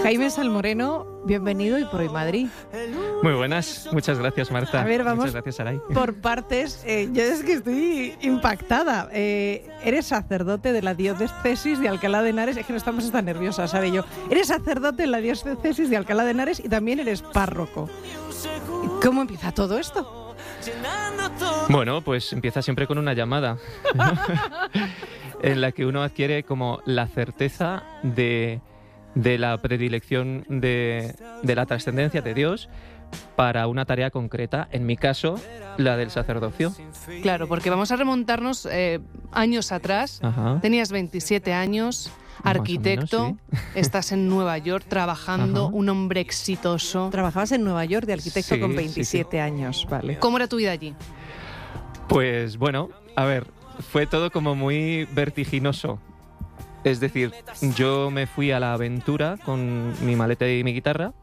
Jaime Salmoreno, bienvenido y por hoy Madrid. Muy buenas, muchas gracias Marta. A ver, vamos muchas gracias, Saray. por partes. Yo es que estoy impactada. Eres sacerdote de la diócesis de Alcalá de Henares. Es que no estamos tan nerviosas, ¿sabe yo? Eres sacerdote en la diócesis de Alcalá de Henares y también eres párroco. ¿Cómo empieza todo esto? Bueno, pues empieza siempre con una llamada, ¿no? En la que uno adquiere como la certeza de la predilección de la trascendencia de Dios para una tarea concreta, en mi caso, la del sacerdocio. Claro, porque vamos a remontarnos años atrás. Ajá. Tenías 27 años, arquitecto, Más o menos, sí. Estás en Nueva York trabajando, Ajá. un hombre exitoso. Trabajabas en Nueva York de arquitecto Sí, con sí, 27 años, vale. ¿Cómo era tu vida allí? Pues bueno, a ver, fue todo como muy vertiginoso. Es decir, yo me fui a la aventura con mi maleta y mi guitarra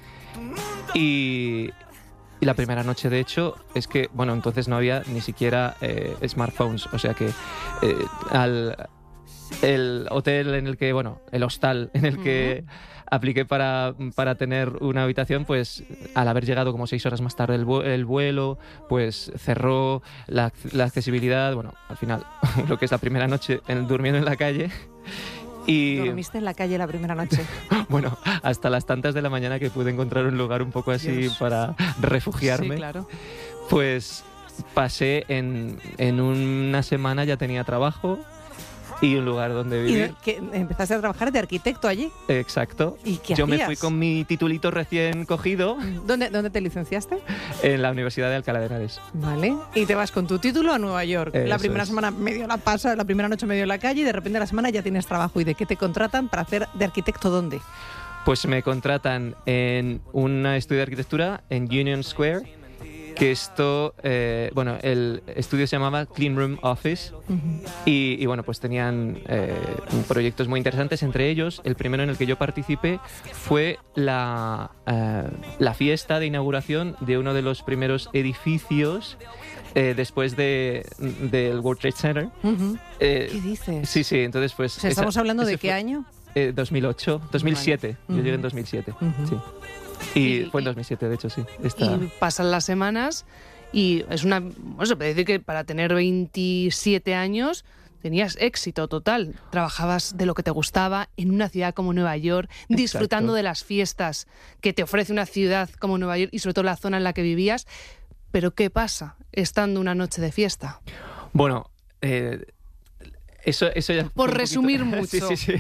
y la primera noche, de hecho, es que, bueno, entonces no había ni siquiera smartphones, o sea que el hotel en el que, bueno, el hostal en el que apliqué para tener una habitación, pues al haber llegado como 6 horas más tarde el vuelo, pues cerró la accesibilidad, bueno, al final, lo que es la primera noche durmiendo en la calle. Y ¿Dormiste en la calle la primera noche? bueno, hasta las tantas de la mañana que pude encontrar un lugar un poco así Dios. para refugiarme. Sí, claro. Pues pasé en una semana, ya tenía trabajo y un lugar donde ¿Y vivir. que empezaste a trabajar de arquitecto allí? Exacto. ¿Y qué Yo me hacías? fui con mi titulito recién cogido ¿Dónde te licenciaste? en la Universidad de Alcalá de Henares. Vale. Y te vas con tu título a Nueva York. La Eso primera es. semana medio la pasas, la primera noche medio en la calle y de repente a la semana ya tienes trabajo. ¿Y de qué te contratan para hacer de arquitecto dónde? Pues me contratan en un estudio de arquitectura en Union Square, que esto, bueno, el estudio se llamaba Clean Room Office y bueno, pues tenían proyectos muy interesantes. Entre ellos, el primero en el que yo participé fue la fiesta de inauguración de uno de los primeros edificios después del World Trade Center. ¿Qué dices? Sí, sí, entonces pues... O sea, ¿estamos hablando de ese qué fue, año? 2008, 2007. Vale. Yo llegué en 2007, Ujú. sí. Y fue en 2007, de hecho, sí. Y pasan las semanas y es una... Bueno, se puede decir que para tener 27 años tenías éxito total. Trabajabas de lo que te gustaba en una ciudad como Nueva York, disfrutando Exacto. de las fiestas que te ofrece una ciudad como Nueva York y sobre todo la zona en la que vivías. Pero ¿qué pasa estando una noche de fiesta? Bueno, eso ya... Por fue un resumir poquito... mucho. Sí.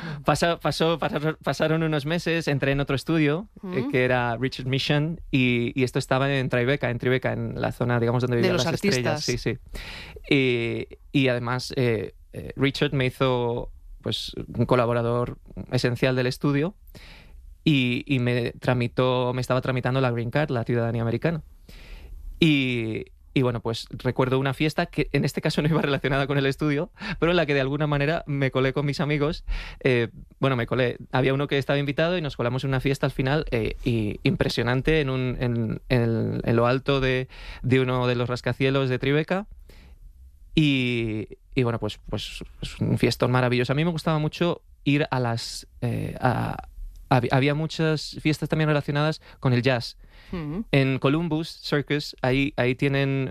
Pasaron unos meses, entré en otro estudio, que era Richard Mission, y esto estaba en Tribeca, en la zona, digamos, donde vivían los las artistas. estrellas. Sí. Y además, Richard me hizo pues un colaborador esencial del estudio y me estaba tramitando la Green Card, la ciudadanía americana. Y bueno, pues recuerdo una fiesta que en este caso no iba relacionada con el estudio, pero en la que de alguna manera me colé con mis amigos. Me colé. Había uno que estaba invitado y nos colamos en una fiesta al final y impresionante en lo alto de uno de los rascacielos de Tribeca. Y bueno, pues es un fiestón maravilloso. A mí me gustaba mucho ir a las... había muchas fiestas también relacionadas con el jazz. En Columbus Circus, ahí tienen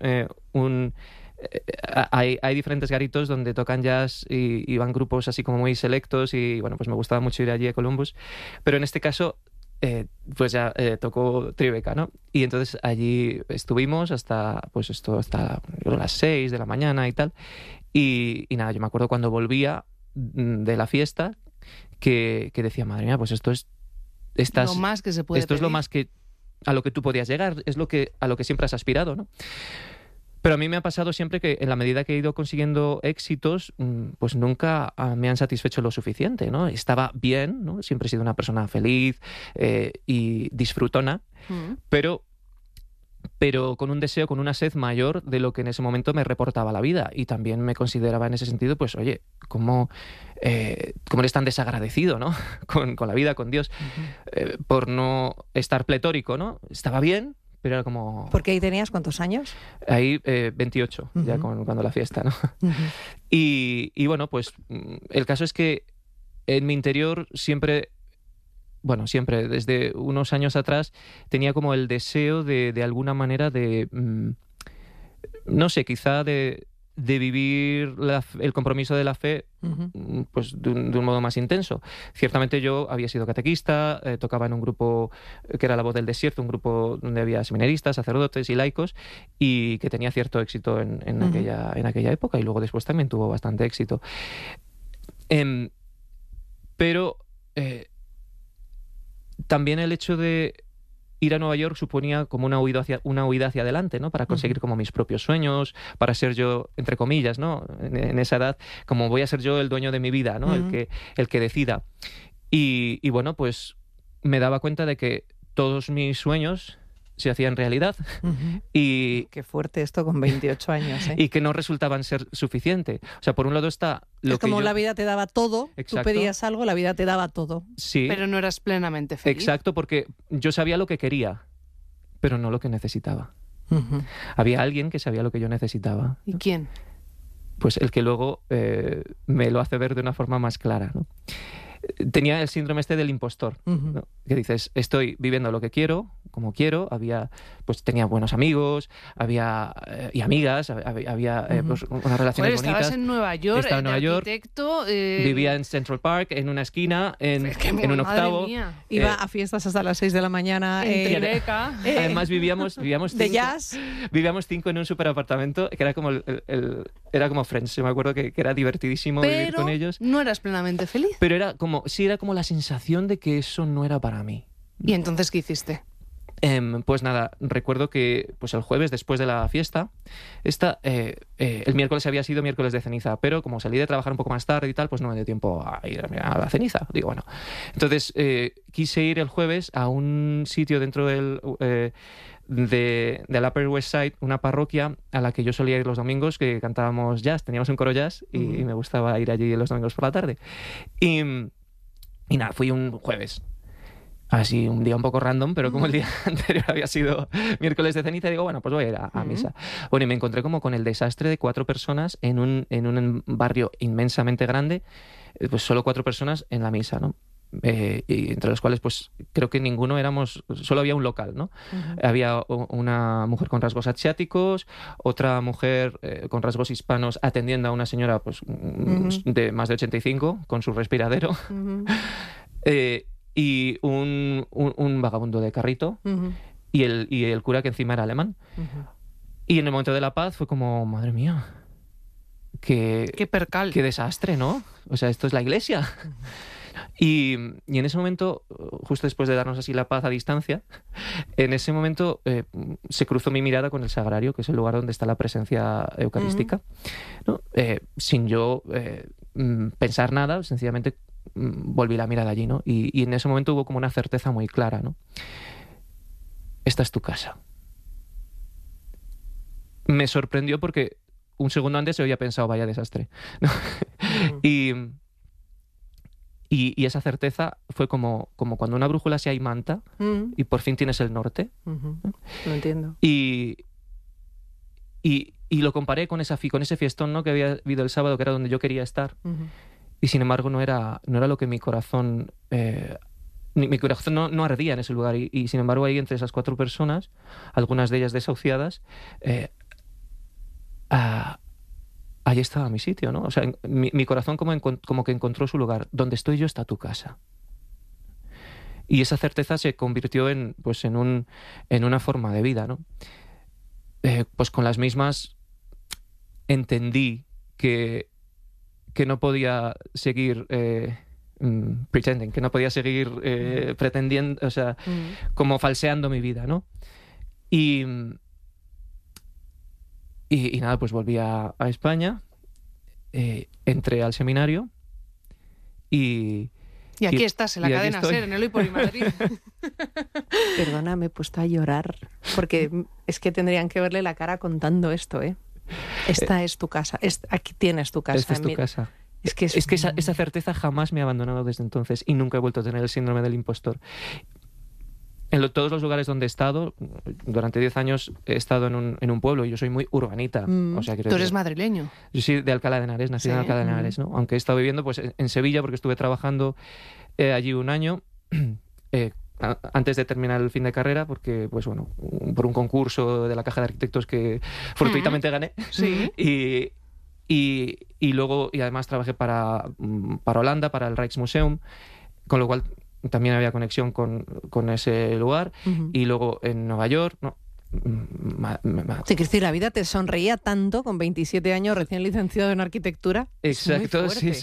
hay diferentes garitos donde tocan jazz y van grupos así como muy selectos y bueno, pues me gustaba mucho ir allí a Columbus. Pero en este caso, pues ya tocó Tribeca, ¿no? Y entonces allí estuvimos hasta las 6 de la mañana y tal. Y nada, yo me acuerdo cuando volvía de la fiesta que decía, madre mía, pues esto es... Lo más que se puede Esto es lo pedir. más que a lo que tú podías llegar, es a lo que siempre has aspirado, ¿no? Pero a mí me ha pasado siempre que en la medida que he ido consiguiendo éxitos, pues nunca me han satisfecho lo suficiente, ¿no? Estaba bien, ¿no? Siempre he sido una persona feliz y disfrutona, pero con un deseo, con una sed mayor de lo que en ese momento me reportaba la vida. Y también me consideraba en ese sentido, pues, oye, ¿cómo eres tan desagradecido, ¿no? con la vida, con Dios, por no estar pletórico, ¿no? Estaba bien, pero era como... ¿Porque ahí tenías cuántos años? Ahí 28, ya cuando la fiesta, ¿no? Y bueno, pues el caso es que en mi interior siempre bueno, siempre, desde unos años atrás, tenía como el deseo de alguna manera de, no sé, quizá de vivir el compromiso de la fe pues de un modo más intenso. Ciertamente yo había sido catequista, tocaba en un grupo que era La Voz del Desierto, un grupo donde había seminaristas, sacerdotes y laicos, y que tenía cierto éxito en aquella época, y luego después también tuvo bastante éxito. Pero también el hecho de ir a Nueva York suponía como una huida hacia adelante, ¿no? Para conseguir como mis propios sueños, para ser yo, entre comillas, ¿no? En esa edad, como voy a ser yo el dueño de mi vida, ¿no? El que decida. Y bueno, pues me daba cuenta de que todos mis sueños se hacían realidad y Qué fuerte esto con 28 años, ¿eh? y que no resultaban ser suficiente. O sea, por un lado está lo es que como yo... la vida te daba todo, Exacto. tú pedías algo, la vida te daba todo. Sí, Pero no eras plenamente feliz. exacto, porque yo sabía lo que quería, pero no lo que necesitaba. Había alguien que sabía lo que yo necesitaba. ¿Y quién? Pues el que luego me lo hace ver de una forma más clara, ¿no? Tenía el síndrome este del impostor, ¿no? Que dices, estoy viviendo lo que quiero, como quiero. Pues tenía buenos amigos, y amigas, había pues, unas relaciones bonitas. Estabas en Nueva York, Estaba en Nueva York, arquitecto. vivía en Central Park, en una esquina, en un octavo. Iba a fiestas hasta las 6 de la mañana. En Tribeca. Además vivíamos de cinco, jazz. vivíamos 5 en un superapartamento que era como era como Friends. Yo me acuerdo que era divertidísimo vivir con ellos. No eras plenamente feliz. Pero era como la sensación de que eso no era para mí. ¿Y entonces qué hiciste? Pues nada, recuerdo que pues el jueves después de la fiesta, el miércoles había sido miércoles de ceniza, pero como salí de trabajar un poco más tarde y tal, pues no me dio tiempo a ir a la ceniza. Digo, bueno. Entonces quise ir el jueves a un sitio dentro del Upper West Side, una parroquia a la que yo solía ir los domingos, que cantábamos jazz, teníamos un coro jazz y me gustaba ir allí los domingos por la tarde. Y nada, fui un jueves. Así, un día un poco random, pero como el día anterior había sido miércoles de ceniza, digo, bueno, pues voy a ir a misa. Bueno, y me encontré como con el desastre de 4 personas en un barrio inmensamente grande, pues solo 4 personas en la misa, ¿no? Y entre los cuales, pues creo que solo había un local, ¿no? Había una mujer con rasgos asiáticos, otra mujer con rasgos hispanos atendiendo a una señora pues de más de 85 con su respiradero. Y un vagabundo de carrito y el cura que encima era alemán. Y en el momento de la paz fue como, madre mía, qué percal, qué desastre, ¿no? O sea, esto es la iglesia. Y en ese momento, justo después de darnos así la paz a distancia, en ese momento se cruzó mi mirada con el sagrario, que es el lugar donde está la presencia eucarística, ¿no? Sin yo pensar nada, sencillamente volví la mirada allí, ¿no? Y en ese momento hubo como una certeza muy clara, ¿no? Esta es tu casa. Me sorprendió porque un segundo antes yo había pensado, vaya desastre, ¿no? Y esa certeza fue como cuando una brújula se imanta y por fin tienes el norte. Lo entiendo. Y lo comparé con ese fiestón, ¿no? Que había habido el sábado, que era donde yo quería estar. Y sin embargo no era lo que mi corazón... mi corazón no ardía en ese lugar. Y sin embargo ahí entre esas 4 personas, algunas de ellas desahuciadas, ahí estaba mi sitio, ¿no? O sea, mi corazón como que encontró su lugar. Donde estoy yo está tu casa. Y esa certeza se convirtió en una forma de vida, ¿no? Pues con las mismas entendí que no podía seguir pretending, que no podía seguir pretendiendo, o sea, como falseando mi vida, ¿no? Y nada, pues volví a España, entré al seminario y aquí estás, en la cadena SER, en el Hoy por Hoy Madrid. Perdona, me he puesto a llorar, porque es que tendrían que verle la cara contando esto, ¿eh? Esta es tu casa, aquí tienes tu casa. Esta es tu casa. Es que esa certeza jamás me ha abandonado desde entonces y nunca he vuelto a tener el síndrome del impostor. En todos los lugares donde he estado, durante 10 años he estado en un pueblo y yo soy muy urbanita. O sea, Tú eres madrileño. Yo soy de Alcalá de Henares, nací en Alcalá de Henares, ¿no? Aunque he estado viviendo pues en Sevilla porque estuve trabajando allí un año antes de terminar el fin de carrera, porque, pues bueno, por un concurso de la Caja de Arquitectos que fortuitamente gané. Sí. Y luego, y además trabajé para Holanda, para el Rijksmuseum, con lo cual también había conexión con ese lugar. Y luego en Nueva York, no. Sí, Cristina, la vida te sonreía tanto con 27 años recién licenciado en arquitectura. Exacto, sí.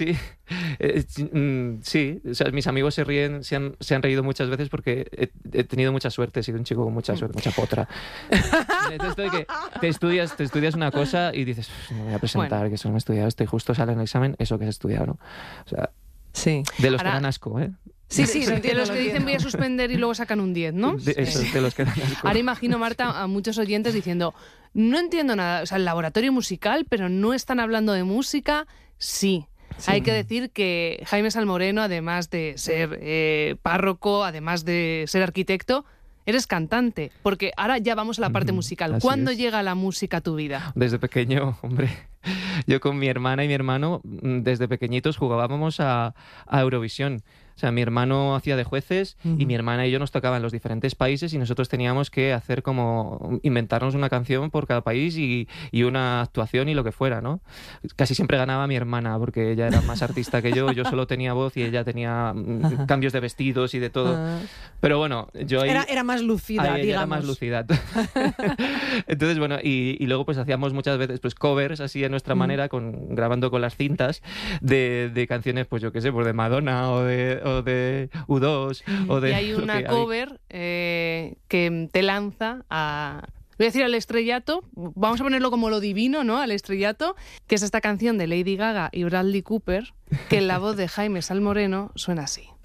Sí, o sea, mis amigos se ríen, se han reído muchas veces porque he tenido mucha suerte, he sido un chico con mucha suerte, mucha potra. Esto de que te estudias una cosa y dices, me voy a presentar, que solo me he estudiado esto y justo sale en el examen eso que has estudiado, ¿no? O sea, sí. De los que dan asco, ¿eh? Sí, de los que dicen voy a suspender y luego sacan un 10, ¿no? De los que dan asco. Ahora imagino, Marta, a muchos oyentes diciendo, no entiendo nada, o sea, el laboratorio musical, pero no están hablando de música. Sí. Hay que decir que Jaime Salmoreno, además de ser párroco, además de ser arquitecto, eres cantante, porque ahora ya vamos a la parte musical. ¿Cuándo llega la música a tu vida? Desde pequeño, hombre. Yo con mi hermana y mi hermano, desde pequeñitos jugábamos a Eurovisión. O sea, mi hermano hacía de jueces y mi hermana y yo nos tocaban los diferentes países y nosotros teníamos que hacer como inventarnos una canción por cada país y una actuación y lo que fuera, ¿no? Casi siempre ganaba mi hermana porque ella era más artista que yo solo tenía voz y ella tenía cambios de vestidos y de todo. Pero bueno, yo ahí... Era más lucida, digamos. Era más lucida. Entonces, bueno, y luego pues hacíamos muchas veces pues covers así a nuestra manera, grabando con las cintas de canciones, pues yo qué sé, pues de Madonna o de U2 o de... Y hay una cover que te lanza a... Voy a decir al estrellato, vamos a ponerlo como lo divino, ¿no? Al estrellato, que es esta canción de Lady Gaga y Bradley Cooper, que en la voz de Jaime Salmoreno suena así.